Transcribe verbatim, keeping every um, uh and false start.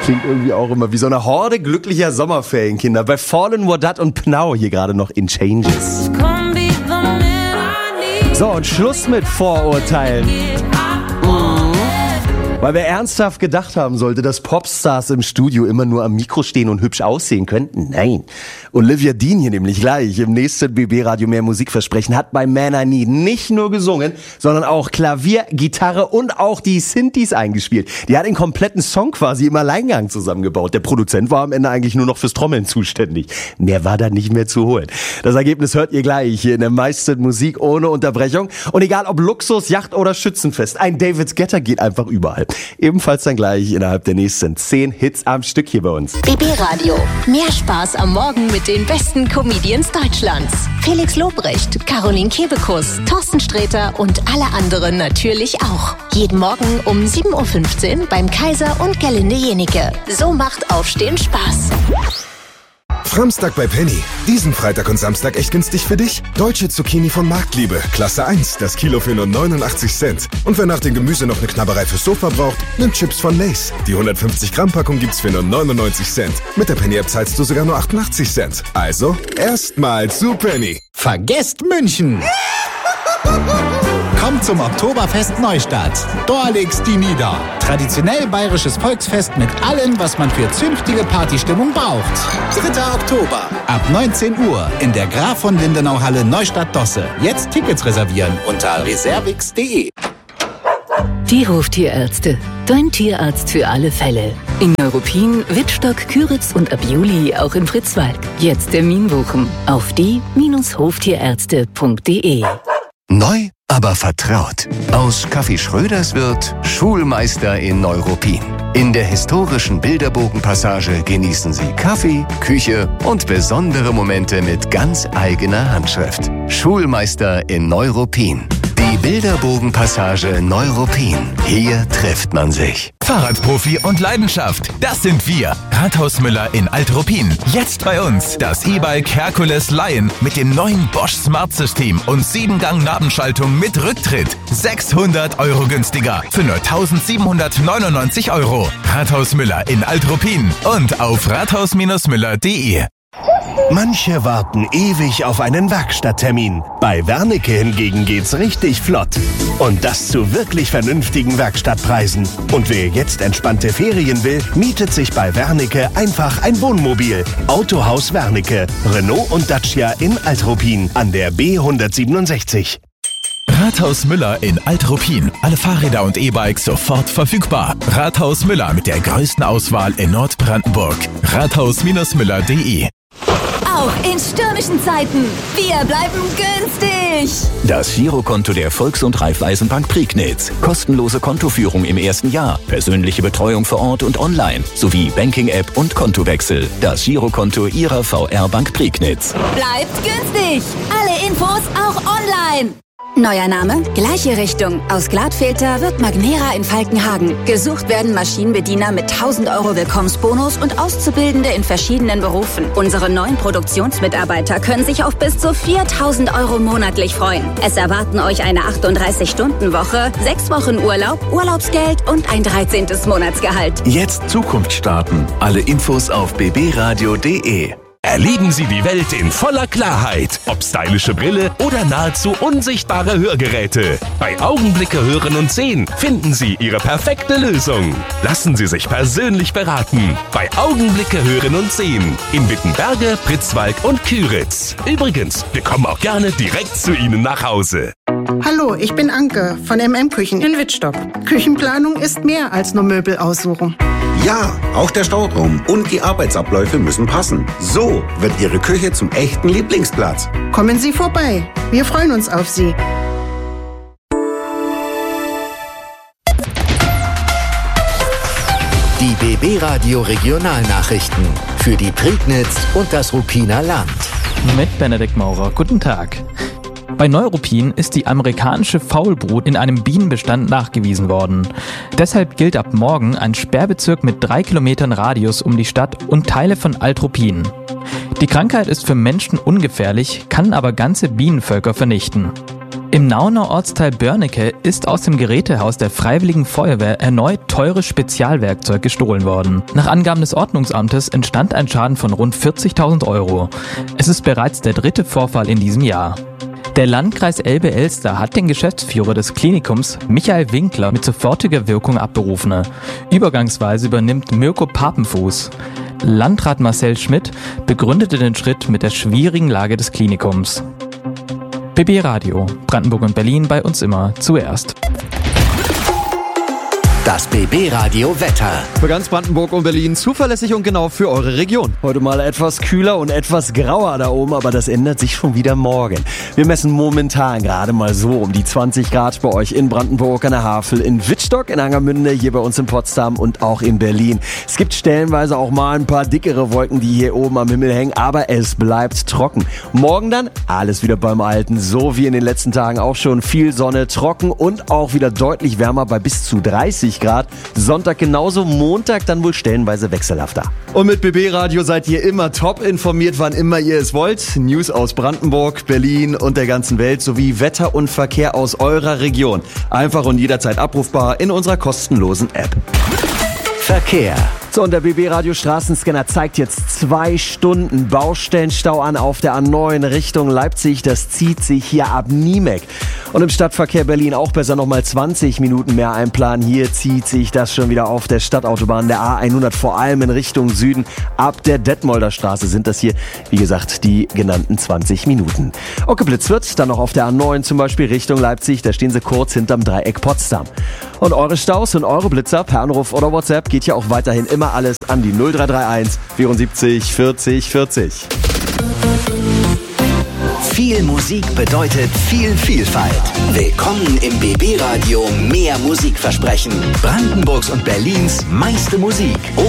klingt irgendwie auch immer wie so eine Horde glücklicher Sommerferienkinder. Bei Fallen, Wadat und Pnau hier gerade noch in Changes. So, und Schluss mit Vorurteilen. Weil wir ernsthaft gedacht haben sollte, dass Popstars im Studio immer nur am Mikro stehen und hübsch aussehen könnten. Nein. Olivia Dean hier nämlich gleich im nächsten B B-Radio mehr Musikversprechen hat bei Man I Need nicht nur gesungen, sondern auch Klavier, Gitarre und auch die Synthes eingespielt. Die hat den kompletten Song quasi im Alleingang zusammengebaut. Der Produzent war am Ende eigentlich nur noch fürs Trommeln zuständig. Mehr war da nicht mehr zu holen. Das Ergebnis hört ihr gleich hier in der meisten Musik ohne Unterbrechung. Und egal ob Luxus, Yacht oder Schützenfest, ein David Guetta geht einfach überall. Ebenfalls dann gleich innerhalb der nächsten zehn Hits am Stück hier bei uns. B B-Radio. Mehr Spaß am Morgen mit den besten Comedians Deutschlands. Felix Lobrecht, Caroline Kebekus, Thorsten Sträter und alle anderen natürlich auch. Jeden Morgen um sieben Uhr fünfzehn beim Kaiser und Gerlinde Jenike. So macht Aufstehen Spaß. Framstag bei Penny. Diesen Freitag und Samstag echt günstig für dich. Deutsche Zucchini von Marktliebe. Klasse eins. Das Kilo für nur neunundachtzig Cent. Und wer nach dem Gemüse noch eine Knabberei fürs Sofa braucht, nimmt Chips von Lay's. Die hundertfünfzig Gramm Packung gibt's für nur neunundneunzig Cent. Mit der Penny-App zahlst du sogar nur achtundachtzig Cent. Also, erstmal zu Penny. Vergesst München! Kommt zum Oktoberfest Neustadt. Da legst die nieder. Traditionell bayerisches Volksfest mit allem, was man für zünftige Partystimmung braucht. dritter Oktober. Ab neunzehn Uhr in der Graf von Lindenau Halle Neustadt-Dosse. Jetzt Tickets reservieren unter reservix punkt de. Die Hoftierärzte. Dein Tierarzt für alle Fälle. In Neuruppin, Wittstock, Küritz und ab Juli auch in Fritzwalk. Jetzt Termin buchen auf die Hoftierärzte punkt de. Neu, aber vertraut. Aus Kaffee Schröders wird Schulmeister in Neuruppin. In der historischen Bilderbogenpassage genießen Sie Kaffee, Küche und besondere Momente mit ganz eigener Handschrift. Schulmeister in Neuruppin. Die Bilderbogenpassage Neuruppin. Hier trifft man sich. Fahrradprofi und Leidenschaft, das sind wir. Rathaus Müller in Alt-Ruppin. Jetzt bei uns das E-Bike Hercules Lion mit dem neuen Bosch Smart System und sieben Gang Nabenschaltung mit Rücktritt. sechshundert Euro günstiger für nur eintausendsiebenhundertneunundneunzig Euro. Rathaus Müller in Alt-Ruppin und auf rathaus Müller punkt de. Manche warten ewig auf einen Werkstatttermin. Bei Wernicke hingegen geht's richtig flott. Und das zu wirklich vernünftigen Werkstattpreisen. Und wer jetzt entspannte Ferien will, mietet sich bei Wernicke einfach ein Wohnmobil. Autohaus Wernicke, Renault und Dacia in Alt-Ruppin an der B hundertsiebenundsechzig. Rathaus Müller in Alt-Ruppin. Alle Fahrräder und E-Bikes sofort verfügbar. Rathaus Müller mit der größten Auswahl in Nordbrandenburg. rathaus Müller punkt de. Auch in stürmischen Zeiten. Wir bleiben günstig. Das Girokonto der Volks- und Raiffeisenbank Prignitz. Kostenlose Kontoführung im ersten Jahr. Persönliche Betreuung vor Ort und online. Sowie Banking-App und Kontowechsel. Das Girokonto Ihrer V R-Bank Prignitz. Bleibt günstig. Alle Infos auch online. Neuer Name, gleiche Richtung. Aus Gladfilter wird Magnera in Falkenhagen. Gesucht werden Maschinenbediener mit tausend Euro Willkommensbonus und Auszubildende in verschiedenen Berufen. Unsere neuen Produktionsmitarbeiter können sich auf bis zu viertausend Euro monatlich freuen. Es erwarten euch eine achtunddreißig Stunden Woche, sechs Wochen Urlaub, Urlaubsgeld und ein dreizehntes Monatsgehalt. Jetzt Zukunft starten. Alle Infos auf b b radio punkt de. Erleben Sie die Welt in voller Klarheit. Ob stylische Brille oder nahezu unsichtbare Hörgeräte. Bei Augenblicke hören und sehen finden Sie Ihre perfekte Lösung. Lassen Sie sich persönlich beraten. Bei Augenblicke hören und sehen. In Wittenberge, Pritzwalk und Küritz. Übrigens, wir kommen auch gerne direkt zu Ihnen nach Hause. Hallo, ich bin Anke von M M Küchen in Wittstock. Küchenplanung ist mehr als nur Möbel aussuchen. Ja, auch der Stauraum und die Arbeitsabläufe müssen passen. So wird Ihre Küche zum echten Lieblingsplatz. Kommen Sie vorbei. Wir freuen uns auf Sie. Die B B-Radio Regionalnachrichten für die Prignitz und das Ruppiner Land. Mit Benedikt Maurer. Guten Tag. Bei Neuruppin ist die amerikanische Faulbrut in einem Bienenbestand nachgewiesen worden. Deshalb gilt ab morgen ein Sperrbezirk mit drei Kilometern Radius um die Stadt und Teile von Alt-Ruppin. Die Krankheit ist für Menschen ungefährlich, kann aber ganze Bienenvölker vernichten. Im Nauener Ortsteil Börnecke ist aus dem Gerätehaus der Freiwilligen Feuerwehr erneut teures Spezialwerkzeug gestohlen worden. Nach Angaben des Ordnungsamtes entstand ein Schaden von rund vierzigtausend Euro. Es ist bereits der dritte Vorfall in diesem Jahr. Der Landkreis Elbe-Elster hat den Geschäftsführer des Klinikums, Michael Winkler, mit sofortiger Wirkung abberufen. Übergangsweise übernimmt Mirko Papenfuß. Landrat Marcel Schmidt begründete den Schritt mit der schwierigen Lage des Klinikums. B B Radio, Brandenburg und Berlin, bei uns immer zuerst. Das B B Radio Wetter. Für ganz Brandenburg und Berlin zuverlässig und genau für eure Region. Heute mal etwas kühler und etwas grauer da oben, aber das ändert sich schon wieder morgen. Wir messen momentan gerade mal so um die zwanzig Grad bei euch in Brandenburg, an der Havel, in Wittstock, in Angermünde, hier bei uns in Potsdam und auch in Berlin. Es gibt stellenweise auch mal ein paar dickere Wolken, die hier oben am Himmel hängen, aber es bleibt trocken. Morgen dann alles wieder beim Alten, so wie in den letzten Tagen auch schon. Viel Sonne, trocken und auch wieder deutlich wärmer bei bis zu dreißig Grad. Sonntag genauso, Montag dann wohl stellenweise wechselhafter. Und mit B B Radio seid ihr immer top informiert, wann immer ihr es wollt. News aus Brandenburg, Berlin und der ganzen Welt sowie Wetter und Verkehr aus eurer Region. Einfach und jederzeit abrufbar in unserer kostenlosen App. Verkehr. So, und der B B Radio Straßenscanner zeigt jetzt zwei Stunden Baustellenstau an auf der A neun Richtung Leipzig. Das zieht sich hier ab Niemek. Und im Stadtverkehr Berlin auch besser nochmal zwanzig Minuten mehr einplanen. Hier zieht sich das schon wieder auf der Stadtautobahn, der A hundert, vor allem in Richtung Süden. Ab der Detmolder Straße sind das hier, wie gesagt, die genannten zwanzig Minuten. Und geblitzt wird dann noch auf der A neun, zum Beispiel Richtung Leipzig. Da stehen sie kurz hinterm Dreieck Potsdam. Und eure Staus und eure Blitzer per Anruf oder WhatsApp geht ja auch weiterhin immer alles an die null drei drei eins vierundsiebzig vierzig vierzig. Viel Musik bedeutet viel Vielfalt. Willkommen im B B Radio Mehr Musikversprechen. Brandenburgs und Berlins meiste Musik.